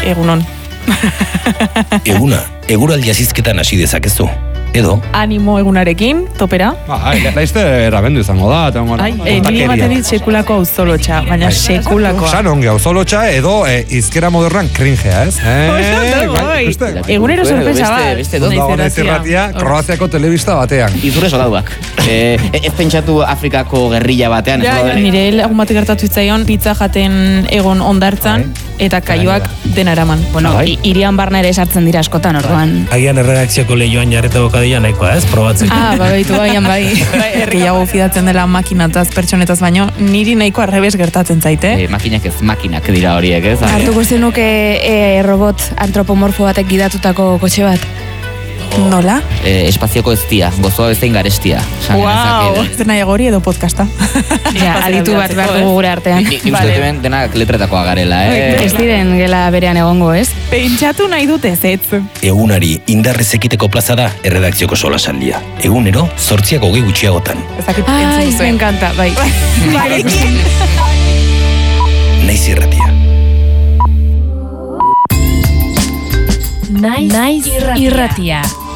egunon. Eguna, eguraldi azizketan hasi dezakezu. Edo? Animo egunarekin, topera. Laizte erabendu izango da. Nire ematen dit sekulako auzolotxa, baina sekulakoa. San ongi auzolotxa edo izkera modernan cringea, ez? Egunero sorpresa bat. Naiz irratia, Kroaziako telebista batean. Izurre soldatuak. Ez pentsatu Afrikako gerrilla batean. Nire lagun bat gertatu itzaion, pizza jaten egon ondartzan, eta kaioak dena eraman. Bueno, irian barna ere sartzen dira askotan, orduan. Agian erredakzioko lehioan jarreta bokadila nahikoa, ez? Probatzeko. Baitu baian bai. Gehiago fidatzen dela makinataz, pertsonetaz baino, niri nahiko arrebes gertatzen zaite. Makinak ez, makinak dira horiek, ez? Hartuko zenuke robot antropomorfo batek gidatutako kotxe bat? Nola? Espazioko eztia, gozoa bezain garestia. Wow, ez nahiago hori edo podcasta. Ja, aditu bat behar dugu gure artean. Nik uste hemen denak letretakoa garela, Ez diren gela berean egongo, ez? Pentsatu nahi dute zetz. Egunari indarrez ekiteko plaza da erredakzioko solasaldia. Egunero, 8:20 gutxiagotan. Ai, me encanta, bai. Naiz irratia. Naiz irratia.